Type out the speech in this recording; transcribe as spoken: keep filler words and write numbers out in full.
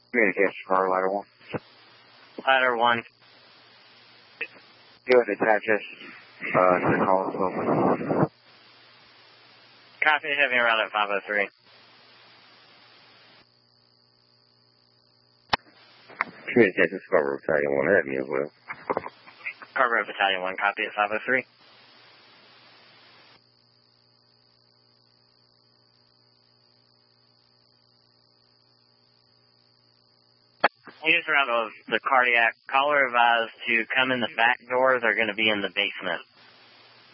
Communication car, ladder one. Ladder one. Do it, attaches. Uh, to the call over. Copy, heavy around at five oh three. Communications Scarborough Battalion one, ahead of me as well. Scarborough Battalion one, copy at five oh three. Units around the, the cardiac, caller advised to come in the back door. They're going to be in the basement.